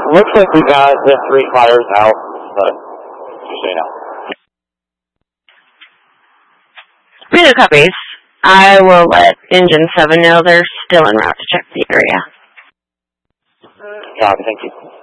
Looks like we got the 3 fires out, but just so you know. Speedo copies. I will let Engine 7 know they're still en route to check the area. Copy, thank you.